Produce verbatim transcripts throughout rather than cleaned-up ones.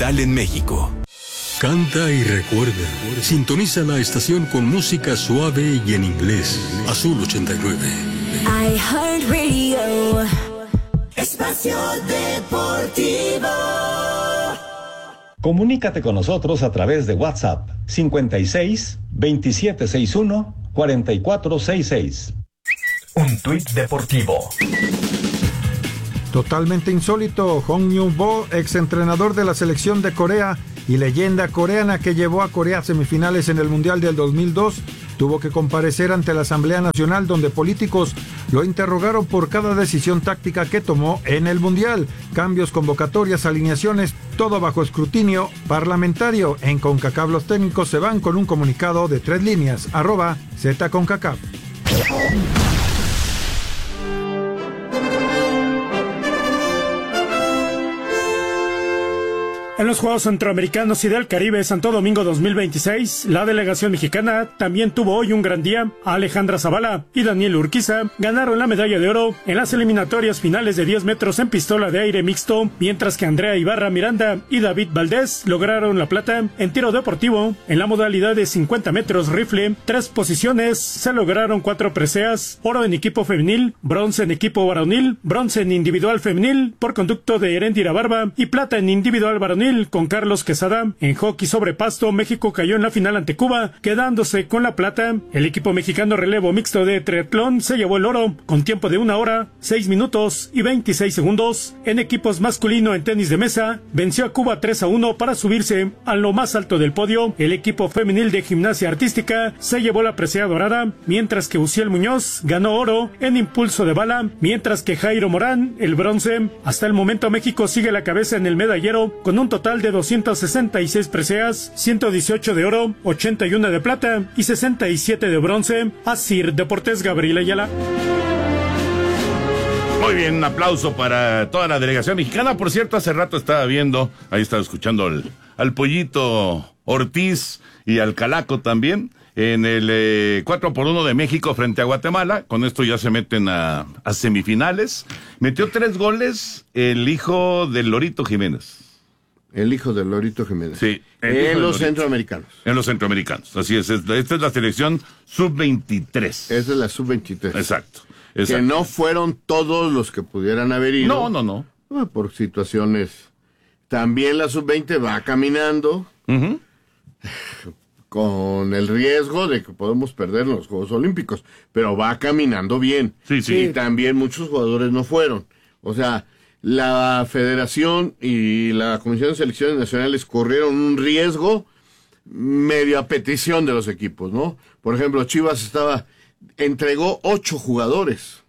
digital en México. Canta y recuerda. Sintoniza la estación con música suave y en inglés. Azul ochenta y nueve. iHeartRadio. Espacio Deportivo. Comunícate con nosotros a través de WhatsApp cincuenta y seis, veintisiete sesenta y uno, cuarenta y cuatro sesenta y seis. Un tuit deportivo. Totalmente insólito, Hong Yun-bo, exentrenador de la selección de Corea y leyenda coreana que llevó a Corea a semifinales en el Mundial del dos mil dos, tuvo que comparecer ante la Asamblea Nacional donde políticos lo interrogaron por cada decisión táctica que tomó en el Mundial. Cambios, convocatorias, alineaciones, todo bajo escrutinio parlamentario. En CONCACAF los técnicos se van con un comunicado de tres líneas, arroba ZCONCACAF. En los Juegos Centroamericanos y del Caribe Santo Domingo dos mil veintiséis, la delegación mexicana también tuvo hoy un gran día. Alejandra Zavala y Daniel Urquiza ganaron la medalla de oro en las eliminatorias finales de diez metros en pistola de aire mixto, mientras que Andrea Ibarra Miranda y David Valdés lograron la plata en tiro deportivo. En la modalidad de cincuenta metros rifle, tres posiciones se lograron cuatro preseas: oro en equipo femenil, bronce en equipo varonil, bronce en individual femenil por conducto de Erendira Barba y plata en individual varonil con Carlos Quesada. En hockey sobre pasto, México cayó en la final ante Cuba, quedándose con la plata. El equipo mexicano relevo mixto de triatlón se llevó el oro con tiempo de una hora, seis minutos y veintiséis segundos. En equipos masculino en tenis de mesa, venció a Cuba tres a uno para subirse a lo más alto del podio. El equipo femenil de gimnasia artística se llevó la presea dorada, mientras que Uciel Muñoz ganó oro en impulso de bala, mientras que Jairo Morán el bronce. Hasta el momento México sigue la cabeza en el medallero con un total de doscientas sesenta y seis preseas, ciento dieciocho de oro, ochenta y uno de plata y sesenta y siete de bronce. Asir Deportes, Gabriel Ayala. Muy bien, un aplauso para toda la delegación mexicana. Por cierto, hace rato estaba viendo, ahí estaba escuchando al, al Pollito Ortiz y al Calaco también, en el eh, cuatro por uno de México frente a Guatemala. Con esto ya se meten a, a semifinales. Metió tres goles el hijo del Lorito Jiménez. El hijo del Lorito Jiménez. Sí. En los centroamericanos. En los centroamericanos, así es. Esta es la selección sub veintitrés. Esa es la sub veintitrés. Exacto, exacto. Que no fueron todos los que pudieran haber ido. No, no, no. Por situaciones. También la sub veinte va caminando. Uh-huh. Con el riesgo de que podemos perder los Juegos Olímpicos. Pero va caminando bien. Sí, sí. Y también muchos jugadores no fueron. O sea, la Federación y la Comisión de Selecciones Nacionales corrieron un riesgo medio a petición de los equipos, ¿no? Por ejemplo, Chivas estaba entregó ocho jugadores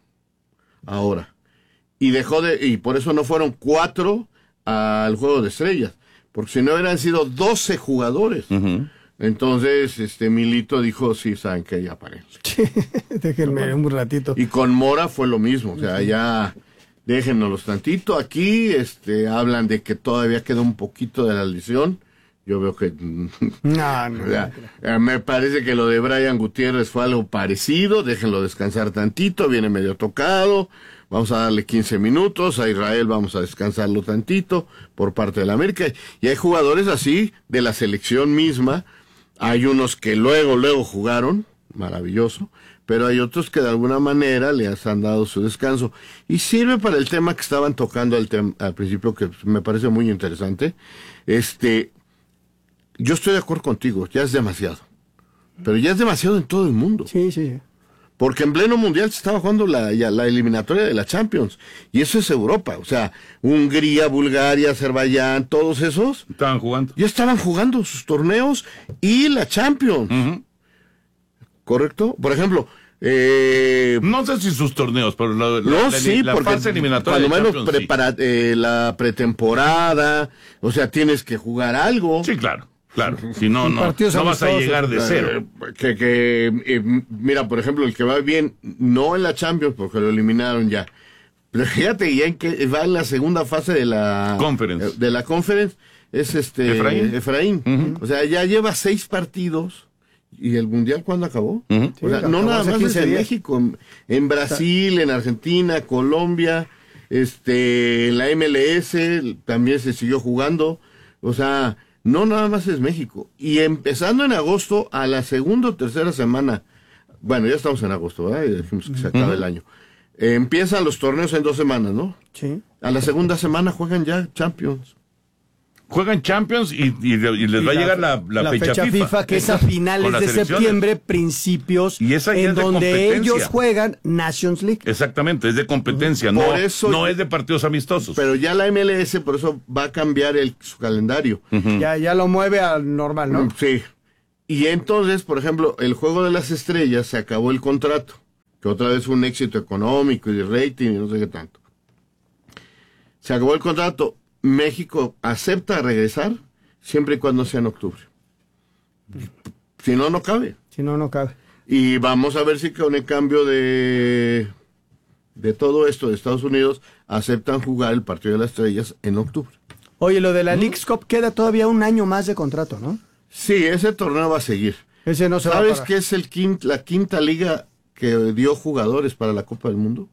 ahora y dejó de y por eso no fueron cuatro al Juego de Estrellas, porque si no hubieran sido doce jugadores. Uh-huh. Entonces, este Milito dijo, sí, saben que ya paren. Déjenme un ratito. Y con Mora fue lo mismo, o sea, ya déjennos tantito. Aquí este hablan de que todavía queda un poquito de la lesión. Yo veo que no, no, o sea, no, me parece que lo de Brian Gutiérrez fue algo parecido. Déjenlo descansar tantito, viene medio tocado. Vamos a darle quince minutos. A Israel vamos a descansarlo tantito por parte de la América. Y hay jugadores así de la selección misma. Hay unos que luego, luego jugaron, maravilloso. Pero hay otros que de alguna manera les han dado su descanso. Y sirve para el tema que estaban tocando al, tem- al principio, que me parece muy interesante. Este, yo estoy de acuerdo contigo, ya es demasiado. Pero ya es demasiado en todo el mundo. Sí, sí, sí. Porque en pleno mundial se estaba jugando la, ya, la eliminatoria de la Champions. Y eso es Europa. O sea, Hungría, Bulgaria, Azerbaiyán, todos esos. Estaban jugando. Ya estaban jugando sus torneos y la Champions. Uh-huh. ¿Correcto? Por ejemplo, eh, no sé si sus torneos, pero la, no, la, sí, la porque fase eliminatoria cuando menos prepara, sí. eh, la pretemporada, o sea, tienes que jugar algo. Sí, claro, claro. Si no, no, no vas a llegar de cero. Eh, que, que eh, mira, por ejemplo, el que va bien, no en la Champions, porque lo eliminaron ya. Pero fíjate, ya en que va en la segunda fase de la Conference, de la Conference es este Efraín. Efraín. Uh-huh. O sea, ya lleva seis partidos. ¿Y el Mundial cuándo acabó? Uh-huh. O sea, sí, no nada más desde México, en, en Brasil, en Argentina, Colombia, este, en la M L S también se siguió jugando. O sea, no nada más es México. Y empezando en agosto, a la segunda o tercera semana, bueno, ya estamos en agosto, ¿verdad? Y dijimos que se acaba uh-huh. el año. Eh, empiezan los torneos en dos semanas, ¿no? Sí. A la segunda semana juegan ya Champions. Juegan Champions y, y, y les y va la, a llegar la, la, la fecha, fecha FIFA. FIFA, que es a finales de septiembre, principios, y esa en es de donde ellos juegan Nations League. Exactamente, es de competencia, uh-huh. no, eso, no es de partidos amistosos. Pero ya la M L S por eso va a cambiar el, su calendario. Uh-huh. Ya, ya lo mueve al normal, ¿no? Sí. Y entonces, por ejemplo, el Juego de las Estrellas se acabó el contrato, que otra vez fue un éxito económico y de rating y no sé qué tanto. Se acabó el contrato. México acepta regresar siempre y cuando sea en octubre. Si no, no cabe. Si no, no cabe. Y vamos a ver si con el cambio de, de todo esto de Estados Unidos aceptan jugar el Partido de las Estrellas en octubre. Oye, lo de la ¿Mm? Leagues Cup queda todavía un año más de contrato, ¿no? Sí, ese torneo va a seguir. Ese no se va a ¿Sabes parar. qué es el quint, la quinta liga que dio jugadores para la Copa del Mundo?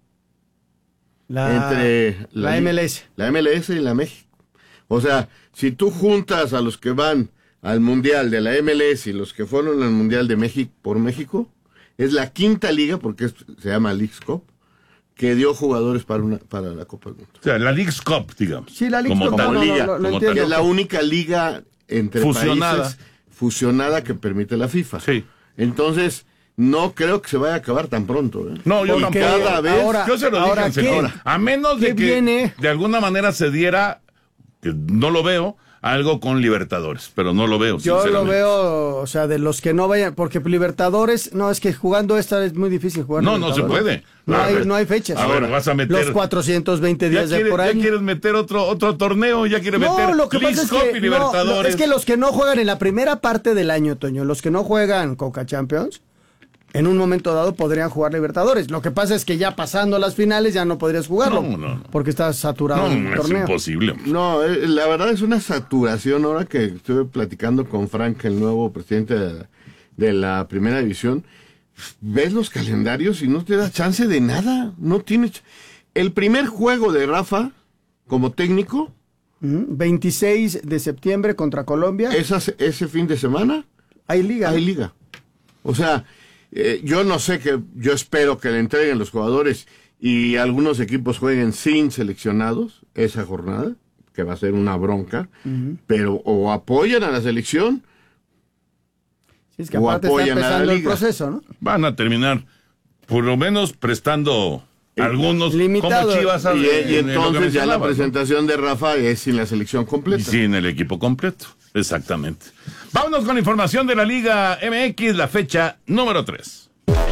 La, Entre la, la M L S. La M L S y la México. O sea, si tú juntas a los que van al Mundial de la M L S y los que fueron al Mundial de México por México, es la quinta liga, porque es, se llama Leagues Cup, que dio jugadores para una para la Copa del Mundo. O sea, la Leagues Cup, digamos. Sí, la Leagues Cup. Como no, liga. No, no, no como es la única liga entre fusionada. países fusionada que permite la FIFA. Sí. Entonces, no creo que se vaya a acabar tan pronto. ¿eh? No, yo tampoco. Cada vez, ahora, yo se lo ahora, dije en serio. A menos de que viene? de alguna manera se diera, que no lo veo, algo con Libertadores, pero no lo veo. Yo lo veo, o sea, de los que no vayan, porque Libertadores, no, es que jugando esta es muy difícil jugar. No, no se puede. No, a hay, ver, no hay fechas. A ver, vas a meter los cuatrocientos veinte días quiere, de por ahí. Ya quieres meter otro otro torneo, ya quieres no, meter lo que pasa es que, y Libertadores. No, no, es que los que no juegan en la primera parte del año, Toño, los que no juegan Conca Champions, en un momento dado podrían jugar Libertadores. Lo que pasa es que ya pasando las finales ya no podrías jugarlo. No, no, no. Porque está saturado no, el no, torneo. es imposible. No, eh, la verdad es una saturación. Ahora que estuve platicando con Frank, el nuevo presidente de la, de la primera división, ves los calendarios y no te da chance de nada. No tienes. El primer juego de Rafa como técnico, veintiséis de septiembre contra Colombia. Esas, ese fin de semana hay liga. Hay liga. O sea, eh, yo no sé, que yo espero que le entreguen los jugadores y algunos equipos jueguen sin seleccionados esa jornada, que va a ser una bronca, uh-huh. pero o apoyan a la selección sí, es que o apoyan está a la liga. El proceso, ¿no? Van a terminar por lo menos prestando eh, algunos limitado. Como Chivas. Y, y entonces ya la presentación ¿no? de Rafa es sin la selección completa. Y sin el equipo completo, exactamente. Vámonos con información de la Liga M X, la fecha número tres.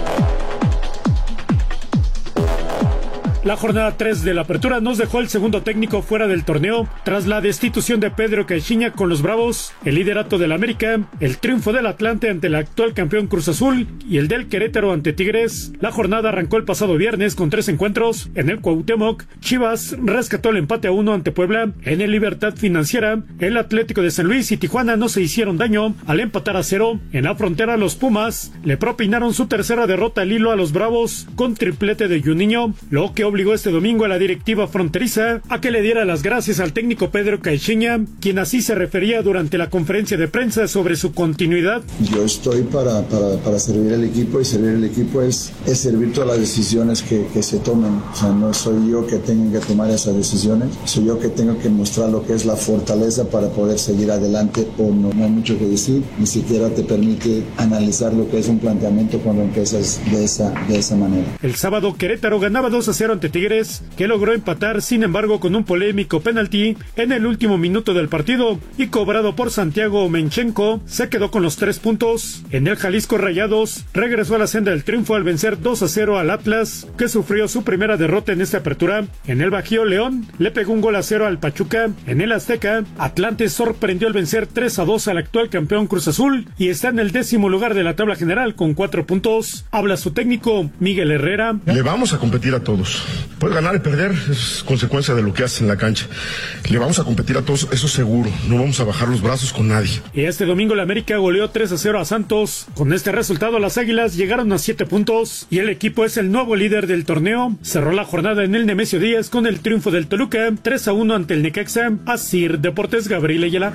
La jornada tres de la apertura nos dejó el segundo técnico fuera del torneo tras la destitución de Pedro Caixinha con los Bravos, el liderato del América, el triunfo del Atlante ante el actual campeón Cruz Azul y el del Querétaro ante Tigres. La jornada arrancó el pasado viernes con tres encuentros. En el Cuauhtémoc, Chivas rescató el empate a uno ante Puebla. En el Libertad Financiera, el Atlético de San Luis y Tijuana no se hicieron daño al empatar a cero. En la frontera, los Pumas le propinaron su tercera derrota al hilo a los Bravos con triplete de Juninho, lo que obligó este domingo a la directiva fronteriza a que le diera las gracias al técnico Pedro Caixinha, quien así se refería durante la conferencia de prensa sobre su continuidad. Yo estoy para, para, para servir al equipo, y servir al equipo es, es servir todas las decisiones que, que se tomen. O sea, no soy yo que tenga que tomar esas decisiones, soy yo que tengo que mostrar lo que es la fortaleza para poder seguir adelante, o no, no hay mucho que decir, ni siquiera te permite analizar lo que es un planteamiento cuando empiezas de esa, de esa manera. El sábado Querétaro ganaba dos a cero ante Tigres, que logró empatar, sin embargo, con un polémico penalti en el último minuto del partido y cobrado por Santiago Menchenko, se quedó con los tres puntos. En el Jalisco, Rayados regresó a la senda del triunfo al vencer dos a cero al Atlas, que sufrió su primera derrota en esta apertura. En el Bajío, León le pegó un gol a cero al Pachuca. En el Azteca, Atlante sorprendió al vencer tres a dos al actual campeón Cruz Azul y está en el décimo lugar de la tabla general con cuatro puntos. Habla su técnico Miguel Herrera. Le vamos a competir a todos. Puede ganar y perder, es consecuencia de lo que haces en la cancha. Le vamos a competir a todos, eso seguro. No vamos a bajar los brazos con nadie. Y este domingo la América goleó tres a cero a Santos. Con este resultado las Águilas llegaron a siete puntos y el equipo es el nuevo líder del torneo. Cerró la jornada en el Nemesio Díaz con el triunfo del Toluca, tres a uno ante el Necaxa. Asir Deportes, Gabriel Ayala.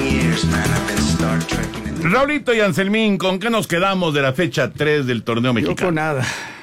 Raulito y Anselmín, ¿con qué nos quedamos de la fecha tres del torneo mexicano? Yo con nada.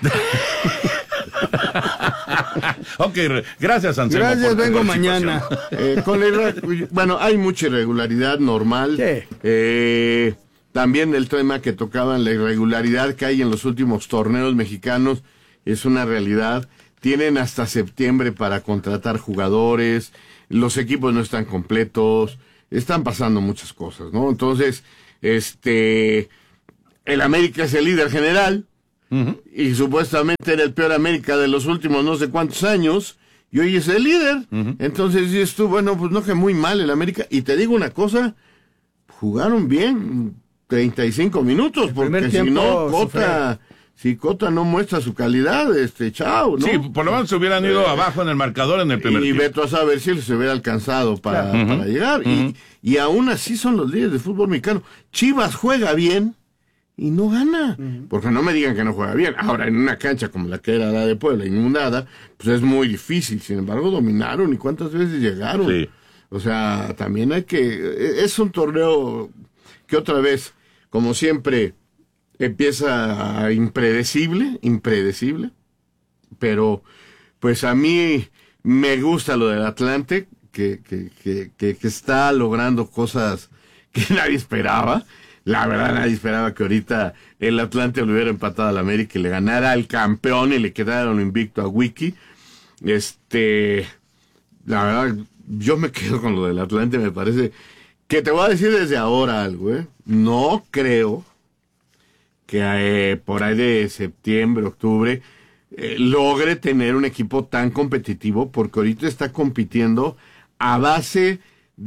Ok, gracias, Anselmo. Gracias, vengo mañana. Eh, con la, bueno, hay mucha irregularidad normal. Sí. Eh, también el tema que tocaban, la irregularidad que hay en los últimos torneos mexicanos, es una realidad. Tienen hasta septiembre para contratar jugadores, los equipos no están completos, están pasando muchas cosas, ¿no? Entonces, este, el América es el líder general. Uh-huh. Y supuestamente era el peor América de los últimos no sé cuántos años, y hoy es el líder. Uh-huh. Entonces dices tú, bueno, pues no, que muy mal el América. Y te digo una cosa, jugaron bien treinta y cinco minutos, porque si no, Cota, si Cota no muestra su calidad, este, chao, ¿no? Sí, por lo menos se hubieran ido eh, abajo en el marcador en el primer y tiempo. Y Beto a saber si se hubiera alcanzado para, uh-huh. para llegar. Uh-huh. Y, y aún así son los líderes de fútbol mexicano. Chivas juega bien y no gana, uh-huh. porque no me digan que no juega bien. Ahora, en una cancha como la que era la de Puebla, inundada, pues es muy difícil. Sin embargo, dominaron y cuántas veces llegaron. Sí. O sea, también hay que... Es un torneo que otra vez, como siempre, empieza impredecible, impredecible, pero pues a mí me gusta lo del Atlante, que, que, que, que, que está logrando cosas que nadie esperaba. La verdad, nadie esperaba que ahorita el Atlante le hubiera empatado al América y le ganara al campeón y le quedara un invicto a Wiki. Este, la verdad, yo me quedo con lo del Atlante, me parece que te voy a decir desde ahora algo, ¿eh? No creo que eh, por ahí de septiembre, octubre, eh, logre tener un equipo tan competitivo, porque ahorita está compitiendo a base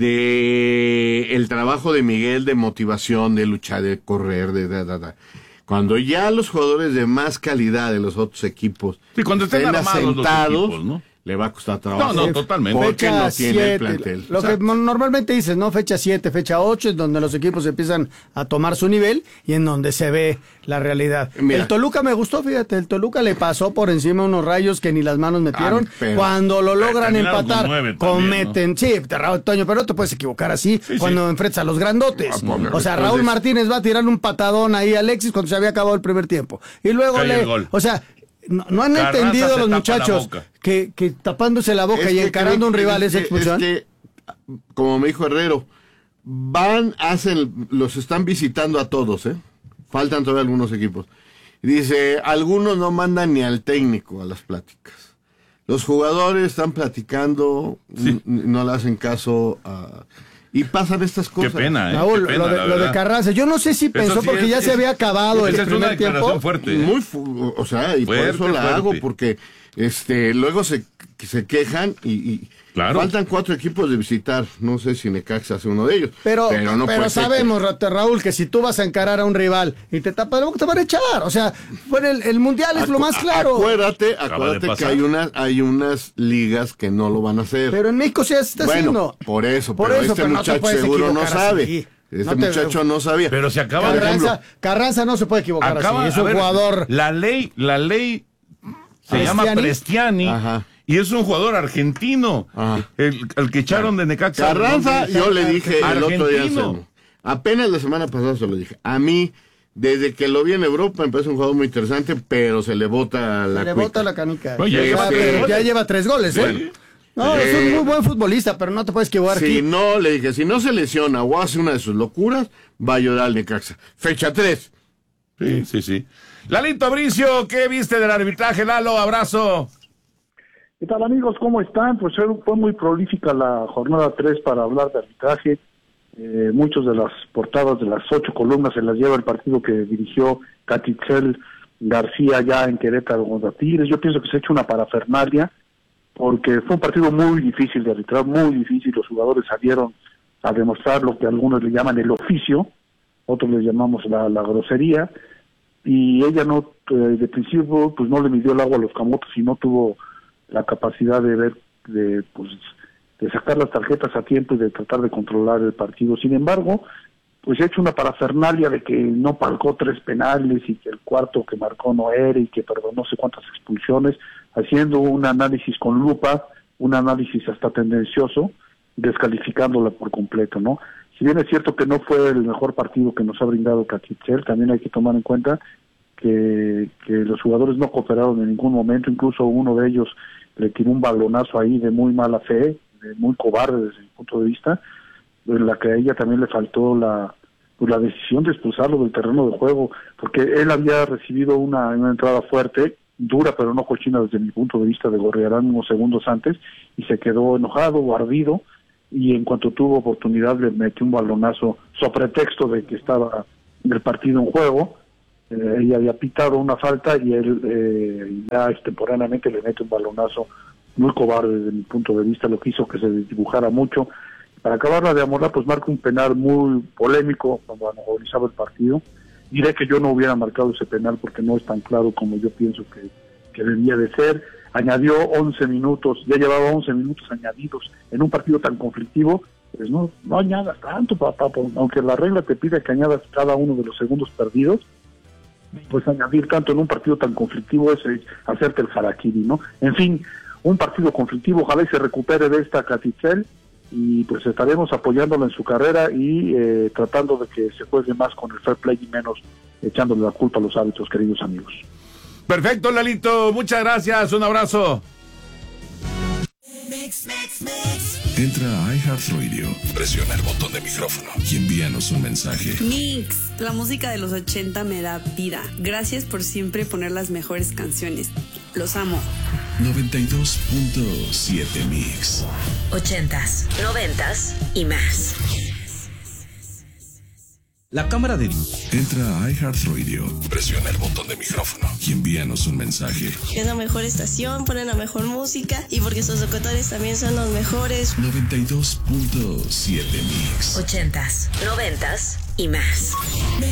de el trabajo de Miguel, de motivación, de luchar, de correr, de da, da, da. Cuando ya los jugadores de más calidad de los otros equipos sí, cuando estén estén armados asentados, los equipos, ¿no? Le va a costar trabajo. No, no, totalmente. Porque fecha no tiene siete, el plantel. Lo que normalmente dices, ¿no? Fecha siete, fecha ocho, es donde los equipos empiezan a tomar su nivel y en donde se ve la realidad. Mira, el Toluca me gustó, fíjate, el Toluca le pasó por encima unos rayos que ni las manos metieron. Ah, pero, cuando lo logran empatar, con nueve cometen, también, ¿no? Sí, Raúl Toño, pero no te puedes equivocar así sí, cuando sí. enfrentas a los grandotes. Ah, o sea, entonces, Raúl Martínez va a tirar un patadón ahí a Alexis cuando se había acabado el primer tiempo. Y luego Cae le, el gol. o sea, no, no han Carranza entendido se los tapa muchachos la boca. que, que tapándose la boca es y que encarando creo un que- rival es es que- expulsión. es que, como me dijo Herrero, van, hacen, los están visitando a todos, ¿eh? Faltan todavía algunos equipos. Dice, algunos no mandan ni al técnico a las pláticas. Los jugadores están platicando, Sí. n- no le hacen caso a... Y pasan estas Qué cosas. pena, ¿eh? Raúl, Qué pena, lo, de, la lo de verdad. Carranza, yo no sé si Eso pensó sí porque es- ya se es- había acabado el Esa es una primer declaración tiempo. fuerte. ¿eh? Muy, fu- o sea, y Fuerte, por eso la fuerte. hago, porque este luego se, que se quejan y, y Claro. faltan cuatro equipos de visitar. No sé si Necaxa hace uno de ellos. Pero, pero, no pero puede ser sabemos, Ra- Raúl, que si tú vas a encarar a un rival y te tapas la boca, te van a echar. O sea, bueno, el, el mundial que- es lo más Acu- claro. Acuérdate, Acaba de acuérdate que pasar. hay unas, hay unas ligas que no lo van a hacer. Pero en México sí se está bueno, haciendo. por eso, Por pero eso, este pero no te muchacho puedes seguro no equivocar sabe. así. Este No te- muchacho no sabía. Pero se acaba de... Carranza, Carranza no se puede equivocar Acaba, así. Es a un ver, jugador. La ley, la ley se Prestiani. llama Prestiani. Ajá. Y es un jugador argentino. Ajá. El, el que echaron de Necaxa. Carranza, ¿no? yo le dije el otro día, Argentino. Anselmo, apenas la semana pasada se lo dije. A mí, desde que lo vi en Europa, me parece un jugador muy interesante, pero se le bota la Se le cuica. bota la canica. Oye, ya Ya, lleva tres pero goles. ya lleva tres goles, ¿eh? Bueno. No, es un Eh, muy buen futbolista, pero no te puedes equivocar Si aquí. no, le dije, si no se lesiona o hace una de sus locuras, va a llorar al Necaxa. Fecha tres. Sí, sí, sí. Lalito Bricio, ¿qué viste del arbitraje, Lalo? Abrazo. ¿Qué tal, amigos? ¿Cómo están? Pues fue muy prolífica la jornada tres para hablar de arbitraje. Eh, muchas de las portadas de las ocho columnas se las lleva el partido que dirigió Catitzel García ya en Querétaro contra Tigres. Yo pienso que se ha hecho una parafernalia porque fue un partido muy difícil de arbitrar, muy difícil. Los jugadores salieron a demostrar lo que algunos le llaman el oficio, otros le llamamos la, la grosería, y ella no, eh, de principio, pues no le midió el agua a los camotes y no tuvo la capacidad de ver, de pues de sacar las tarjetas a tiempo y de tratar de controlar el partido. Sin embargo, pues he hecho una parafernalia de que no marcó tres penales y que el cuarto que marcó no era y que perdón no sé cuántas expulsiones, haciendo un análisis con lupa, un análisis hasta tendencioso, descalificándola por completo, ¿no? Si bien es cierto que no fue el mejor partido que nos ha brindado Katitel, también hay que tomar en cuenta que, que los jugadores no cooperaron en ningún momento, incluso uno de ellos le tiró un balonazo ahí de muy mala fe, de muy cobarde desde mi punto de vista, en la que a ella también le faltó la pues la decisión de expulsarlo del terreno de juego, porque él había recibido una, una entrada fuerte, dura pero no cochina desde mi punto de vista de Gorriarán unos segundos antes, y se quedó enojado o ardido, y en cuanto tuvo oportunidad le metió un balonazo sobre pretexto de que estaba el partido en juego. Eh, ella había pitado una falta y él eh, ya extemporáneamente le mete un balonazo muy cobarde desde mi punto de vista, lo que hizo que se desdibujara mucho. Para acabarla de amolar, pues marca un penal muy polémico cuando analizaba el partido. Diré que yo no hubiera marcado ese penal porque no es tan claro como yo pienso que, que debía de ser. Añadió once minutos, ya llevaba once minutos añadidos en un partido tan conflictivo. Pues no, no añadas tanto, papá, aunque la regla te pide que añadas cada uno de los segundos perdidos, pues añadir tanto en un partido tan conflictivo es hacerte el harakiri, ¿no? En fin, un partido conflictivo, ojalá y se recupere de esta Katitel, y pues estaremos apoyándola en su carrera y eh, tratando de que se juegue más con el fair play y menos echándole la culpa a los árbitros, queridos amigos. Perfecto, Lalito, muchas gracias, un abrazo. Entra a iHeartRadio, presiona el botón de micrófono y envíanos un mensaje. Mix, la música de los ochenta me da vida. Gracias por siempre poner las mejores canciones. Los amo. noventa y dos punto siete Mix. Ochentas, noventas y más. La cámara de... Entra a iHeartRadio, presiona el botón de micrófono y envíanos un mensaje. Es la mejor estación, ponen la mejor música y porque sus locutores también son los mejores. noventa y dos punto siete Mix. Ochentas, noventas y más.